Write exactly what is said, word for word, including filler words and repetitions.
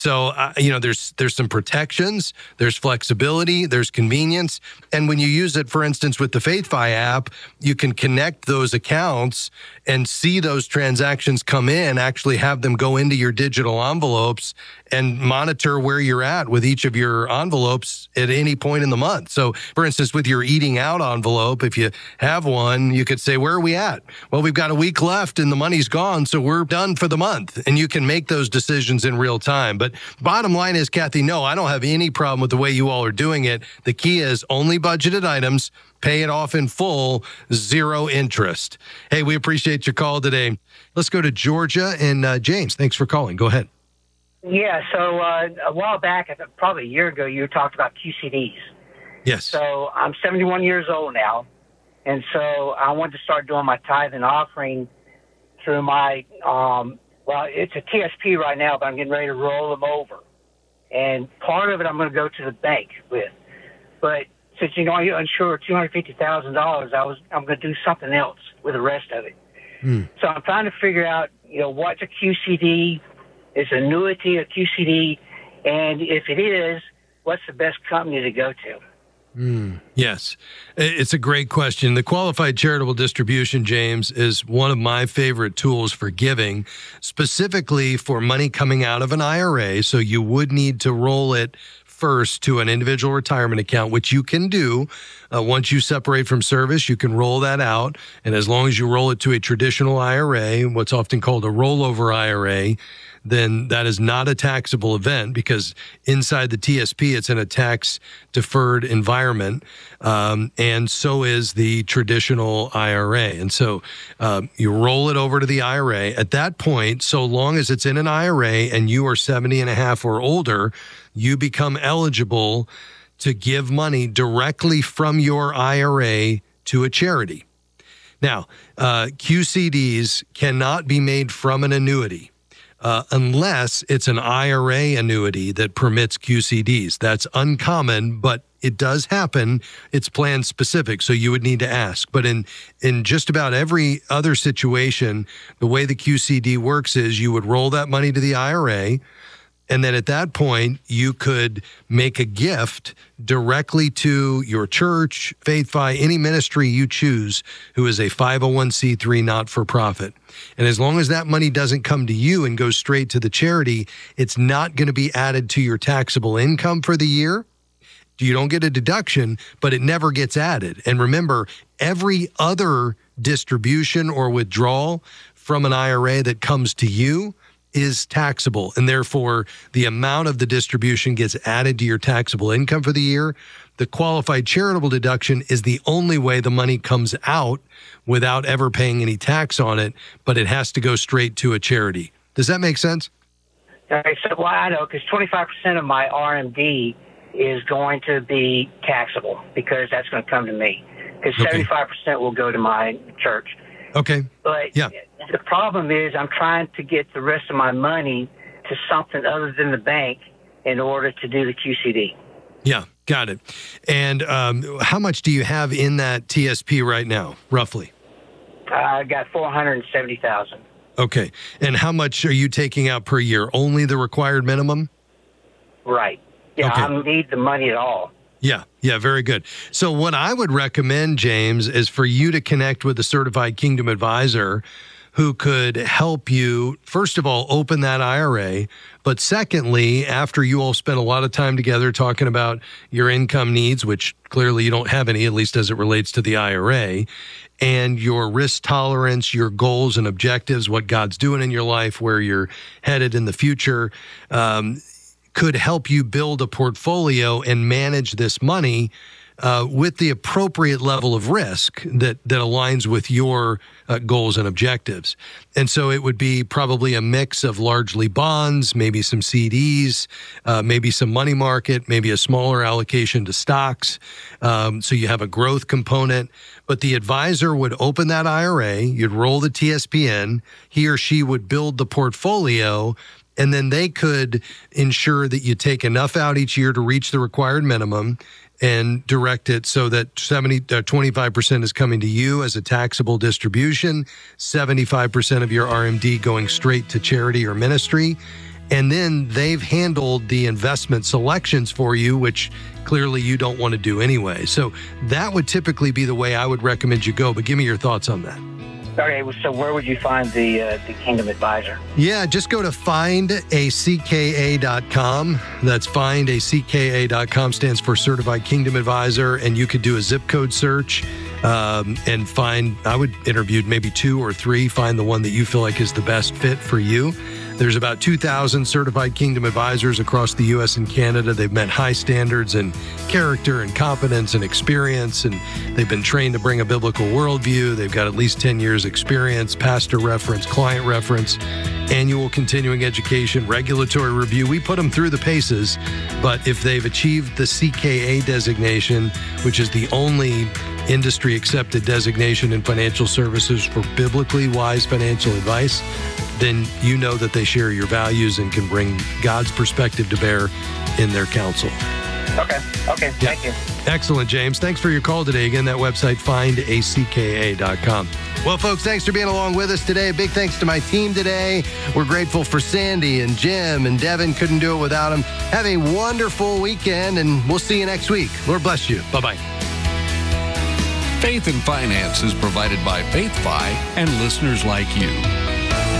So, uh, you know, there's there's some protections, there's flexibility, there's convenience. And when you use it, for instance, with the FaithFi app, you can connect those accounts and see those transactions come in, actually have them go into your digital envelopes and monitor where you're at with each of your envelopes at any point in the month. So, for instance, with your eating out envelope, if you have one, you could say, where are we at? Well, we've got a week left and the money's gone, so we're done for the month. And you can make those decisions in real time. But bottom line is, Kathy, no, I don't have any problem with the way you all are doing it. The key is only budgeted items, pay it off in full, zero interest. Hey, we appreciate your call today. Let's go to Georgia and uh, James. Thanks for calling. Go ahead. Yeah, so uh, a while back, I think probably a year ago, you talked about Q C Ds. Yes. So I'm seventy-one years old now, and so I wanted to start doing my tithe and offering through my, um, well, it's a T S P right now, but I'm getting ready to roll them over. And part of it I'm going to go to the bank with. But since, you know, I'm unsure two hundred fifty thousand dollars, I was, I'm going to do something else with the rest of it. Hmm. So I'm trying to figure out, you know, what's a Q C D? Is annuity a Q C D? And if it is, what's the best company to go to? Mm, yes, it's a great question. The qualified charitable distribution, James, is one of my favorite tools for giving, specifically for money coming out of an I R A. So you would need to roll it first to an individual retirement account, which you can do. Uh, once you separate from service, you can roll that out. And as long as you roll it to a traditional I R A, what's often called a rollover I R A, then that is not a taxable event, because inside the T S P, it's in a tax-deferred environment, um, and so is the traditional I R A. And so um, you roll it over to the I R A. At that point, so long as it's in an I R A and you are seventy and a half or older, you become eligible to give money directly from your I R A to a charity. Now, uh, Q C Ds cannot be made from an annuity. Uh, unless it's an I R A annuity that permits Q C Ds. That's uncommon, but it does happen. It's plan specific, so you would need to ask. But in, in just about every other situation, the way the Q C D works is you would roll that money to the I R A, and then at that point, you could make a gift directly to your church, FaithFi, any ministry you choose who is a five oh one c three not-for-profit. And as long as that money doesn't come to you and goes straight to the charity, it's not going to be added to your taxable income for the year. You don't get a deduction, but it never gets added. And remember, every other distribution or withdrawal from an I R A that comes to you is taxable, and therefore the amount of the distribution gets added to your taxable income for the year. The qualified charitable deduction is the only way the money comes out without ever paying any tax on it, but it has to go straight to a charity. Does that make sense? Okay, so well, I know, because twenty-five percent of my R M D is going to be taxable because that's going to come to me, because okay. seventy-five percent will go to my church. Okay. But yeah. The problem is I'm trying to get the rest of my money to something other than the bank in order to do the Q C D. Yeah, got it. And um, how much do you have in that T S P right now, roughly? Uh, I got four hundred seventy thousand dollars. Okay. And how much are you taking out per year? Only the required minimum? Right. Yeah, okay. I don't need the money at all. Yeah, yeah, very good. So what I would recommend, James, is for you to connect with a certified Kingdom advisor who could help you, first of all, open that I R A. But secondly, after you all spend a lot of time together talking about your income needs, which clearly you don't have any, at least as it relates to the I R A, and your risk tolerance, your goals and objectives, what God's doing in your life, where you're headed in the future, um, could help you build a portfolio and manage this money uh, with the appropriate level of risk that that aligns with your uh, goals and objectives. And so it would be probably a mix of largely bonds, maybe some C Ds, uh, maybe some money market, maybe a smaller allocation to stocks. Um, so you have a growth component. But the advisor would open that I R A, you'd roll the T S P in, he or she would build the portfolio, and then they could ensure that you take enough out each year to reach the required minimum and direct it so that seventy, uh, twenty-five percent is coming to you as a taxable distribution, seventy-five percent of your R M D going straight to charity or ministry. And then they've handled the investment selections for you, which clearly you don't want to do anyway. So that would typically be the way I would recommend you go. But give me your thoughts on that. Okay, so where would you find the uh, the Kingdom Advisor? Yeah, just go to find a c k a dot com. That's find a c k a dot com, stands for Certified Kingdom Advisor, and you could do a zip code search um, and find, I would interview maybe two or three, find the one that you feel like is the best fit for you. There's about two thousand certified Kingdom Advisors across the U S and Canada. They've met high standards in character and competence and experience, and they've been trained to bring a biblical worldview. They've got at least ten years experience, pastor reference, client reference, annual continuing education, regulatory review. We put them through the paces, but if they've achieved the C K A designation, which is the only industry accepted designation in financial services for biblically wise financial advice, then you know that they share your values and can bring God's perspective to bear in their counsel. Okay. Okay. Yeah. Thank you. Excellent, James. Thanks for your call today. Again, that website, find a c k a dot com. Well, folks, thanks for being along with us today. Big thanks to my team today. We're grateful for Sandy and Jim and Devin. Couldn't do it without them. Have a wonderful weekend, and we'll see you next week. Lord bless you. Bye-bye. Faith and Finance is provided by FaithFi and listeners like you.